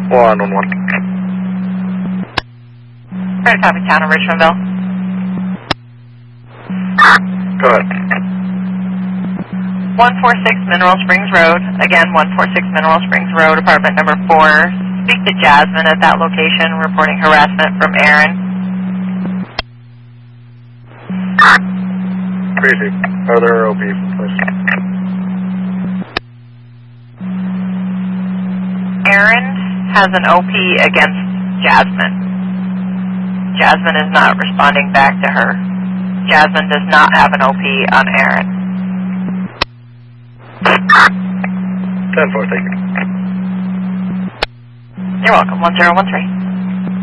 111. Right, copy, town of Richmondville. Go ahead. 146 Mineral Springs Road. Again, 146 Mineral Springs Road, apartment number 4. Speak to Jasmine at that location, reporting harassment from Aaron. Crazy. Other OP, please. Aaron has an OP against Jasmine. Jasmine is not responding back to her. Jasmine does not have an OP on Aaron. 10-4, thank you. You're welcome. 1013.